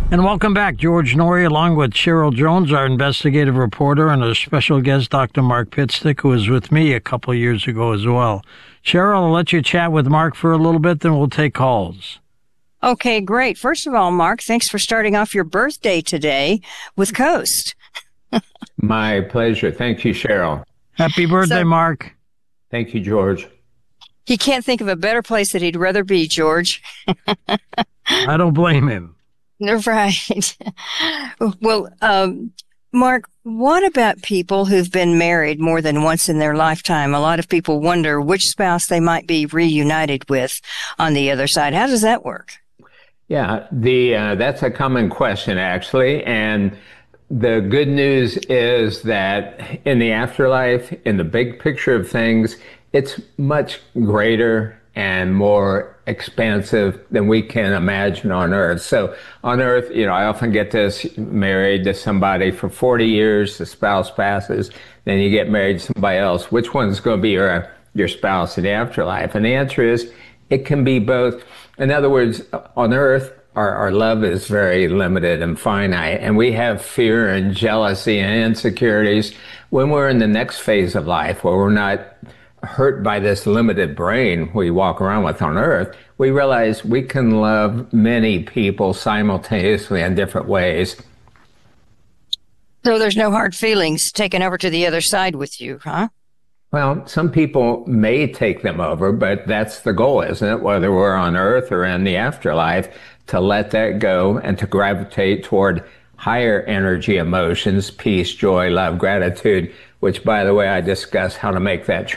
And welcome back, George Noory, along with Cheryl Jones, our investigative reporter, and our special guest, Dr. Mark Pitstick, who was with me a couple of years ago as well. Cheryl, I'll let you chat with Mark for a little bit, then we'll take calls. Okay, great. First of all, Mark, thanks for starting off your birthday today with Coast. My pleasure. Thank you, Cheryl. Happy birthday, Mark. Thank you, George. He can't think of a better place that he'd rather be, George. I don't blame him. Right. Well, Mark, what about people who've been married more than once in their lifetime? A lot of people wonder which spouse they might be reunited with on the other side. How does that work? Yeah, that's a common question, actually. And the good news is that in the afterlife, in the big picture of things, it's much greater and more expansive than we can imagine on Earth. So on Earth, I often get this: married to somebody for 40 years, the spouse passes, then you get married to somebody else. Which one's going to be your spouse in the afterlife? And the answer is, it can be both. In other words, on Earth, our love is very limited and finite, and we have fear and jealousy and insecurities. When we're in the next phase of life, where we're not hurt by this limited brain we walk around with on Earth, we realize we can love many people simultaneously in different ways. So there's no hard feelings taken over to the other side with you, huh? Well, some people may take them over, but that's the goal, isn't it? Whether we're on Earth or in the afterlife, to let that go and to gravitate toward higher energy emotions: peace, joy, love, gratitude, which, by the way, I discuss how to make that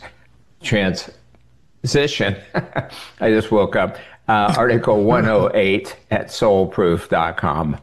transition. I just woke up. Article 108 at soulproof.com.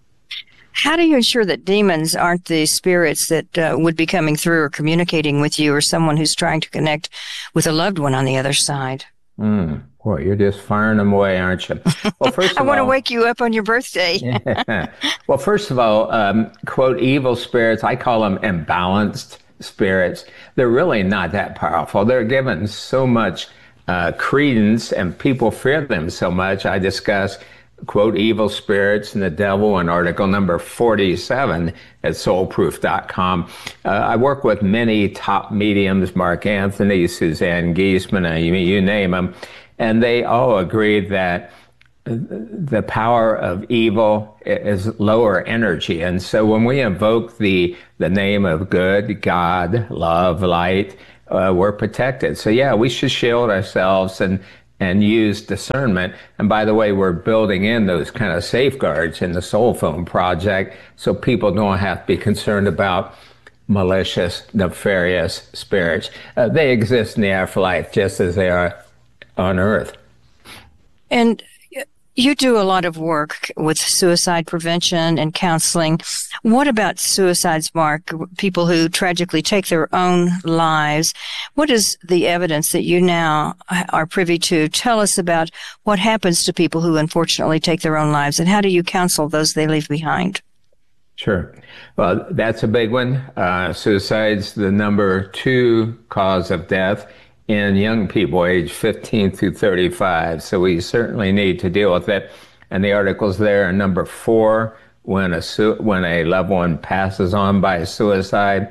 How do you ensure that demons aren't the spirits that would be coming through or communicating with you, or someone who's trying to connect with a loved one on the other side? Boy, you're just firing them away, aren't you? Well, first of I want to wake you up on your birthday. Well, first of all, quote, evil spirits, I call them imbalanced spirits. They're really not that powerful. They're given so much credence, and people fear them so much. I discuss, quote, evil spirits and the devil in article number 47 at soulproof.com. I work with many top mediums: Mark Anthony, Suzanne Giesman, you name them. And they all agree that the power of evil is lower energy. And so when we invoke the name of good, God, love, light, we're protected. So yeah, we should shield ourselves and use discernment. And by the way, we're building in those kind of safeguards in the Soul Phone Project, so people don't have to be concerned about malicious, nefarious spirits. They exist in the afterlife just as they are on Earth. And you do a lot of work with suicide prevention and counseling. What about suicides, Mark? People who tragically take their own lives. What is the evidence that you now are privy to? Tell us about what happens to people who unfortunately take their own lives, and how do you counsel those they leave behind? Sure. Well, that's a big one. Suicide's the number 2 cause of death in young people age 15 through 35. So we certainly need to deal with it. And the articles there are number 4, when a loved one passes on by suicide.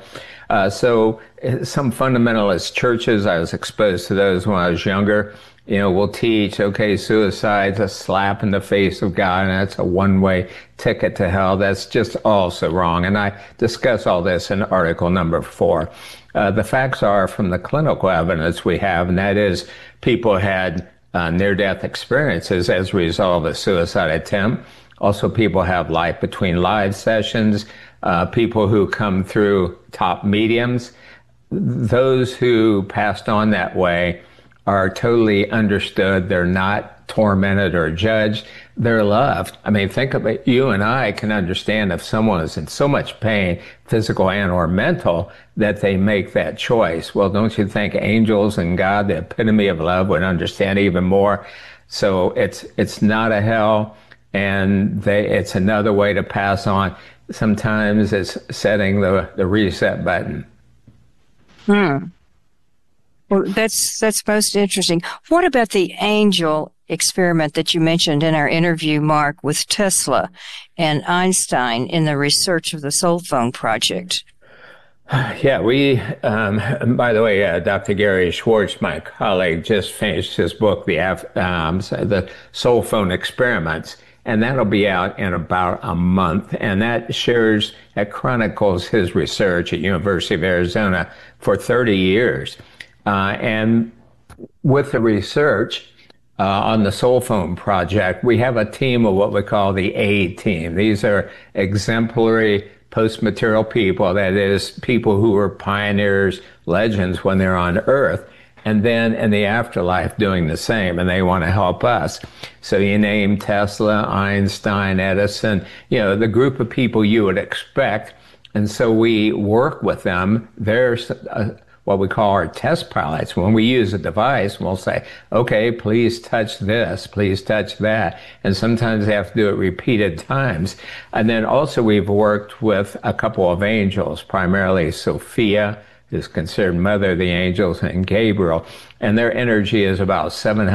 So some fundamentalist churches, I was exposed to those when I was younger, will teach, okay, suicide's a slap in the face of God, and that's a one-way ticket to hell. That's just also wrong. And I discuss all this in article number 4. The facts are from the clinical evidence we have, and that is people had near-death experiences as a result of a suicide attempt. Also, people have life between live sessions, people who come through top mediums. Those who passed on that way are totally understood. They're not tormented or judged. They're loved. I mean, think about it. You and I can understand if someone is in so much pain, physical and or mental, that they make that choice. Well, don't you think angels and God, the epitome of love, would understand even more? So it's not a hell, and it's another way to pass on. Sometimes it's setting the reset button. Well, that's most interesting. What about the angel experiment that you mentioned in our interview, Mark, with Tesla and Einstein in the research of the Soul Phone Project? Yeah, by the way, Dr. Gary Schwartz, my colleague, just finished his book, the Soul Phone Experiments, and that'll be out in about a month. And that chronicles his research at University of Arizona for 30 years. And with the research on the Soul Phone Project, we have a team of what we call the A team. These are exemplary post-material people, that is, people who were pioneers, legends when they're on Earth, and then in the afterlife doing the same, and they want to help us. So you name Tesla, Einstein, Edison, the group of people you would expect, and so we work with them. There's what we call our test pilots. When we use a device, we'll say, okay, please touch this, please touch that. And sometimes they have to do it repeated times. And then also we've worked with a couple of angels, primarily Sophia, who's considered mother of the angels, and Gabriel. And their energy is about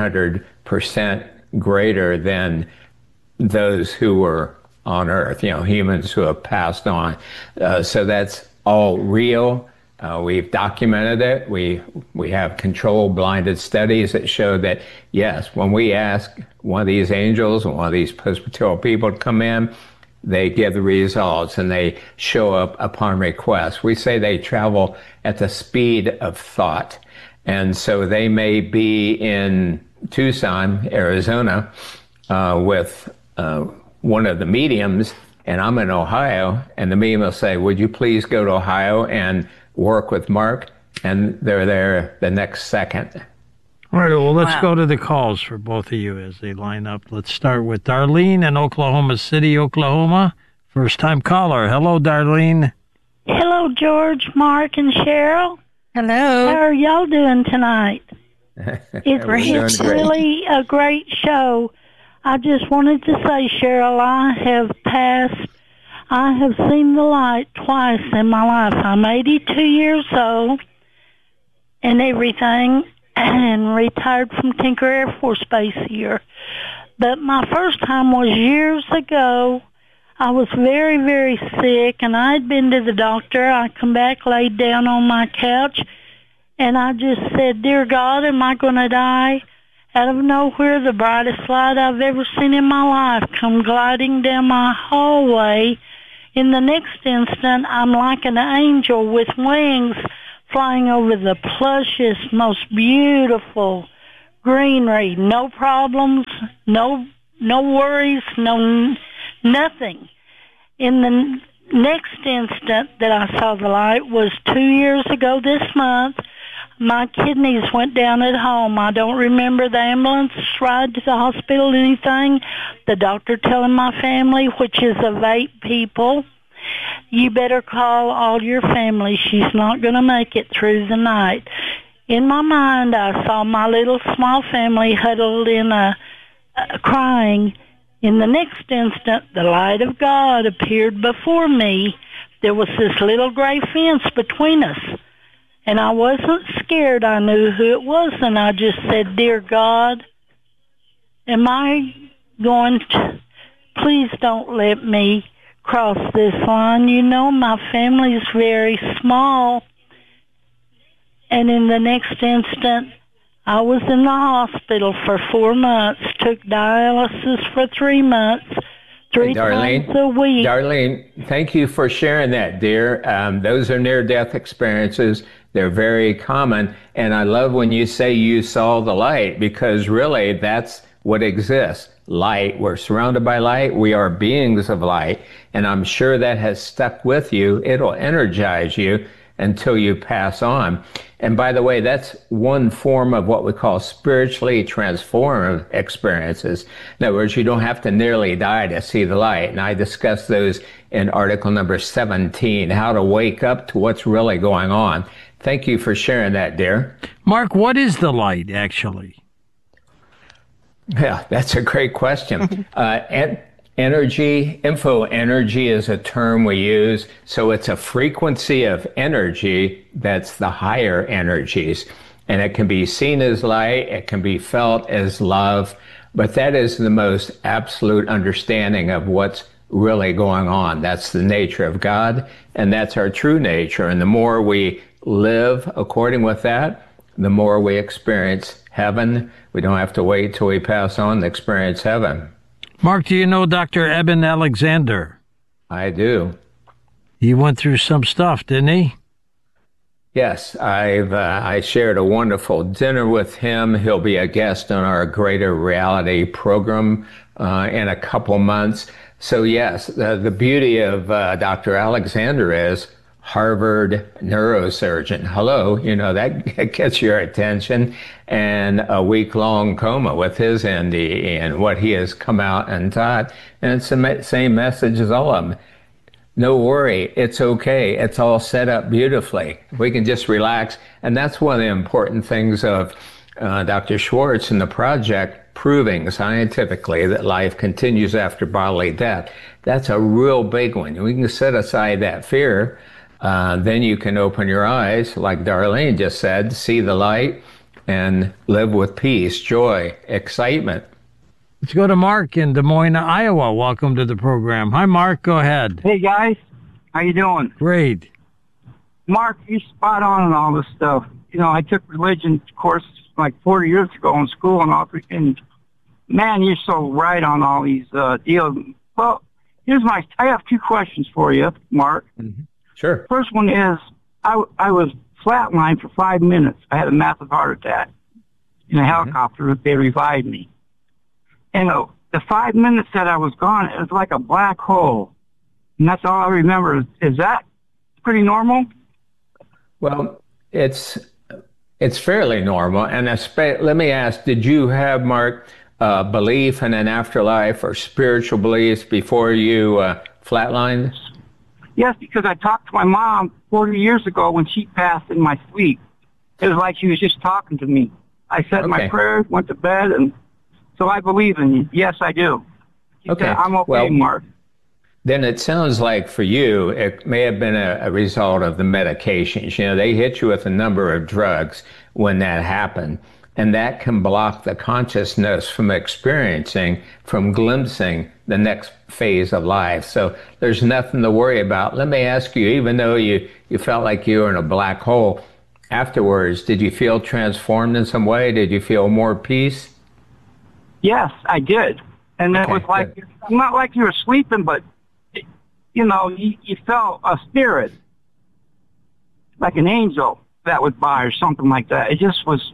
700% greater than those who were on Earth, humans who have passed on. So that's all real. We've documented it. We have controlled blinded studies that show that, yes, when we ask one of these angels or one of these post-material people to come in, they give the results and they show up upon request. We say they travel at the speed of thought. And so they may be in Tucson, Arizona, with one of the mediums, and I'm in Ohio, and the medium will say, would you please go to Ohio and work with Mark? And they're there the next second. All right, well, let's go to the calls for both of you as they line up. Let's start with Darlene in Oklahoma City, Oklahoma. First-time caller. Hello, Darlene. Hello, George, Mark, and Cheryl. Hello. How are y'all doing tonight? It's really a great show. I just wanted to say, Cheryl, I have seen the light twice in my life. I'm 82 years old and everything, and retired from Tinker Air Force Base here. But my first time was years ago. I was very, very sick, and I had been to the doctor. I come back, laid down on my couch, and I just said, Dear God, am I going to die? Out of nowhere, the brightest light I've ever seen in my life come gliding down my hallway. In the next instant, I'm like an angel with wings flying over the plushest, most beautiful greenery. No problems, no worries, nothing. In the next instant that I saw the light was 2 years ago this month. My kidneys went down at home. I don't remember the ambulance ride to the hospital, anything. The doctor telling my family, which is of 8 people, you better call all your family. She's not going to make it through the night. In my mind, I saw my little small family huddled in crying. In the next instant, the light of God appeared before me. There was this little gray fence between us. And I wasn't scared. I knew who it was, and I just said, Dear God, am I going to, please don't let me cross this line. You know, my family is very small. And in the next instant, I was in the hospital for 4 months, took dialysis for 3 months, three times a week. Darlene, thank you for sharing that, dear. Those are near-death experiences. They're very common. And I love when you say you saw the light, because really that's what exists. Light. We're surrounded by light. We are beings of light. And I'm sure that has stuck with you. It'll energize you until you pass on. And by the way, that's one form of what we call spiritually transformative experiences. In other words, you don't have to nearly die to see the light. And I discuss those in article number 17, how to wake up to what's really going on. Thank you for sharing that, dear. Mark, what is the light, actually? Yeah, that's a great question. Energy, info energy is a term we use. So it's a frequency of energy that's the higher energies. And it can be seen as light, it can be felt as love, but that is the most absolute understanding of what's really going on. That's the nature of God, and that's our true nature. And the more we live according with that, the more we experience heaven. We don't have to wait till we pass on to experience heaven. Mark, do you know Dr. Eben Alexander? I do. He went through some stuff, didn't he? Yes, I shared a wonderful dinner with him. He'll be a guest on our Greater Reality program in a couple months. So yes, the beauty of Dr. Alexander is Harvard neurosurgeon. Hello, that gets your attention. And a week-long coma with his ND and what he has come out and taught. And it's the same message as all of them. No worry, it's okay. It's all set up beautifully. We can just relax. And that's one of the important things of Dr. Schwartz and the project, proving scientifically that life continues after bodily death. That's a real big one. We can set aside that fear. Then you can open your eyes, like Darlene just said, see the light and live with peace, joy, excitement. Let's go to Mark in Des Moines, Iowa. Welcome to the program. Hi, Mark. Go ahead. Hey, guys. How you doing? Great. Mark, you're spot on all this stuff. I took religion course like 40 years ago in school and man, you're so right on all these deals. Well, I have two questions for you, Mark. Mm-hmm. Sure. First one is, I was flatlined for 5 minutes. I had a massive heart attack in a helicopter. They revived me. And the 5 minutes that I was gone, it was like a black hole. And that's all I remember. Is that pretty normal? Well, it's fairly normal. And let me ask, did you have, Mark, belief in an afterlife or spiritual beliefs before you flatlined? Yes, because I talked to my mom 40 years ago when she passed in my sleep. It was like she was just talking to me. I said my prayers, went to bed, and so I believe in you. Yes, I do. Okay. I'm okay, Mark. Then it sounds like for you, it may have been a result of the medications. They hit you with a number of drugs when that happened, and that can block the consciousness from glimpsing the next phase of life. So there's nothing to worry about. Let me ask you, even though you felt like you were in a black hole, afterwards, did you feel transformed in some way? Did you feel more peace? Yes, I did. And it was like, not like you were sleeping, but, you felt a spirit, like an angel that was by or something like that. It just was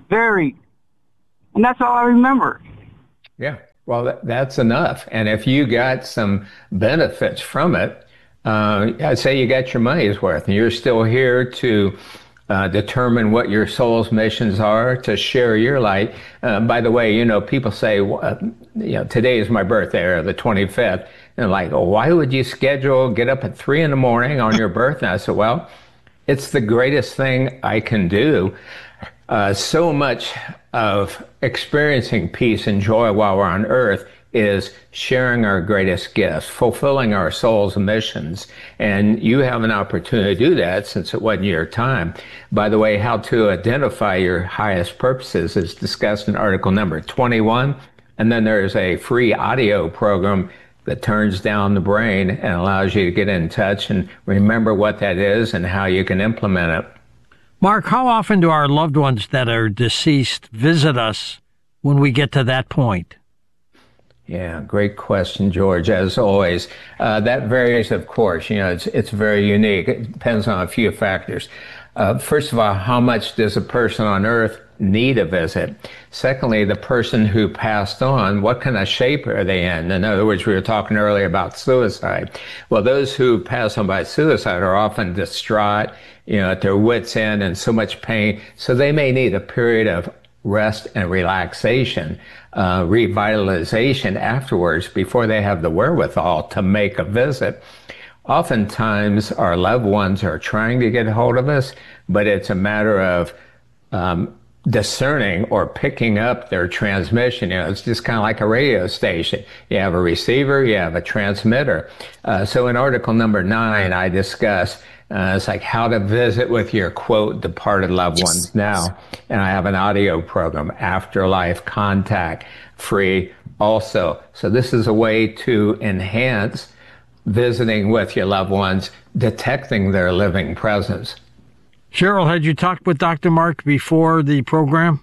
and that's all I remember. Yeah, well, that's enough. And if you got some benefits from it, I'd say you got your money's worth, and you're still here to determine what your soul's missions are, to share your light. By the way, people say, today is my birthday, or the 25th. And like, why would you get up at 3 a.m. on your birthday? I said, well, it's the greatest thing I can do. So much of experiencing peace and joy while we're on earth is sharing our greatest gifts, fulfilling our soul's missions. And you have an opportunity to do that since it wasn't your time. By the way, how to identify your highest purposes is discussed in article number 21. And then there's a free audio program that turns down the brain and allows you to get in touch and remember what that is and how you can implement it. Mark, how often do our loved ones that are deceased visit us when we get to that point? Yeah, great question, George, as always. That varies, of course. It's very unique. It depends on a few factors. First of all, how much does a person on earth need a visit? Secondly, the person who passed on, what kind of shape are they in? In other words, we were talking earlier about suicide. Well, those who pass on by suicide are often distraught, at their wits' end and so much pain. So they may need a period of rest and relaxation, revitalization afterwards before they have the wherewithal to make a visit. Oftentimes, our loved ones are trying to get a hold of us, but it's a matter of discerning or picking up their transmission. It's just kind of like a radio station. You have a receiver, you have a transmitter. So in article number 9, I discuss It's like how to visit with your, quote, departed loved ones now. And I have an audio program, Afterlife Contact, free also. So this is a way to enhance visiting with your loved ones, detecting their living presence. Cheryl, had you talked with Dr. Mark before the program?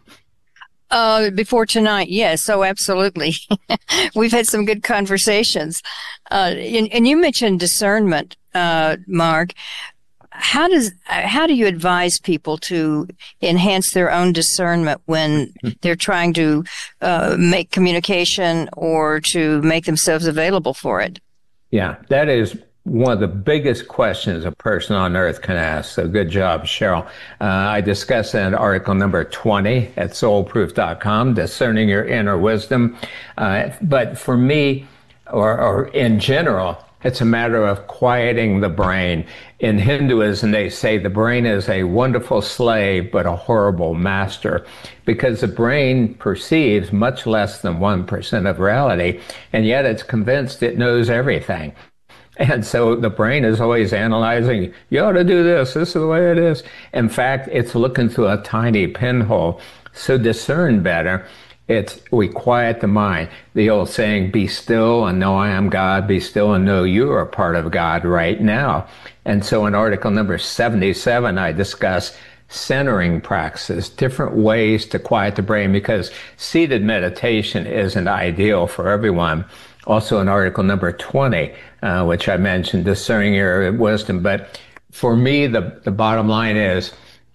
Before tonight, yes. So absolutely. We've had some good conversations. And you mentioned discernment, Mark. How do you advise people to enhance their own discernment when they're trying to make communication or to make themselves available for it? Yeah, that is one of the biggest questions a person on earth can ask. So good job, Cheryl. I discussed that in article number 20 at soulproof.com, Discerning Your Inner Wisdom. But for me, or in general, it's a matter of quieting the brain. In Hinduism, they say the brain is a wonderful slave, but a horrible master, because the brain perceives much less than 1% of reality, and yet it's convinced it knows everything. And so the brain is always analyzing, you ought to do this, this is the way it is. In fact, it's looking through a tiny pinhole. So discern better. We quiet the mind. The old saying, be still and know I am God, be still and know you are a part of God right now. And so in article number 77, I discuss centering practices, different ways to quiet the brain, because seated meditation isn't ideal for everyone. Also in article number 20, which I mentioned, Discerning Your Wisdom. But for me, the bottom line is,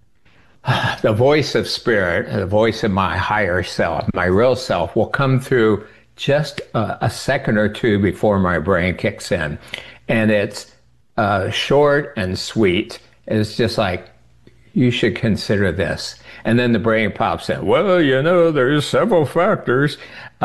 the voice of spirit, the voice of my higher self, my real self, will come through just a second or two before my brain kicks in. And it's short and sweet. It's just like, you should consider this. And then the brain pops in. Well, there's several factors.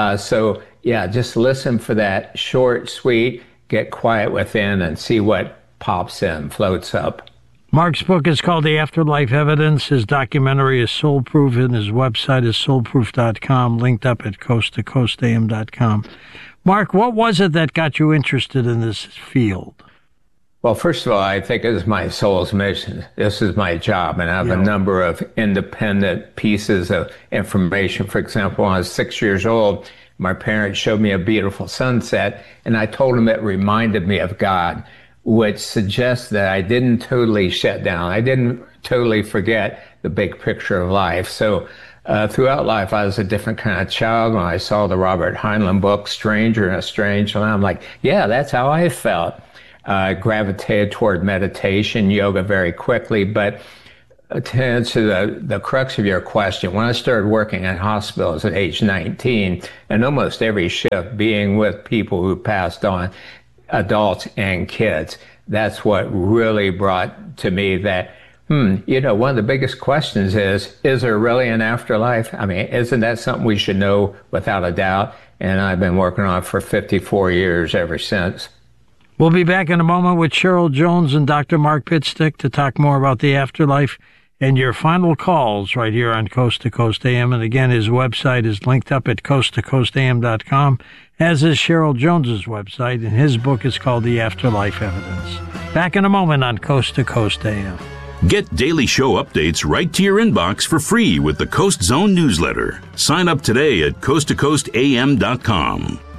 So, yeah, just listen for that short, sweet, get quiet within and see what pops in, floats up. Mark's book is called The Afterlife Evidence. His documentary is Soulproof, and his website is soulproof.com, linked up at coasttocoastam.com. Mark, what was it that got you interested in this field? Well, first of all, I think it is my soul's mission. This is my job, and I have a number of independent pieces of information. For example, when I was 6 years old, my parents showed me a beautiful sunset, and I told them it reminded me of God, which suggests that I didn't totally shut down. I didn't totally forget the big picture of life. So throughout life, I was a different kind of child. When I saw the Robert Heinlein book, Stranger in a Strange Land, I'm like, yeah, that's how I felt. I gravitated toward meditation, yoga very quickly. But to answer the crux of your question, when I started working in hospitals at age 19, and almost every shift being with people who passed on, adults and kids, that's what really brought to me that, one of the biggest questions is there really an afterlife? I mean, isn't that something we should know without a doubt? And I've been working on it for 54 years ever since. We'll be back in a moment with Cheryl Jones and Dr. Mark Pitstick to talk more about the afterlife and your final calls right here on Coast to Coast AM. And again, his website is linked up at coasttocoastam.com, as is Cheryl Jones's website, and his book is called The Afterlife Evidence. Back in a moment on Coast to Coast AM. Get daily show updates right to your inbox for free with the Coast Zone newsletter. Sign up today at coasttocoastam.com.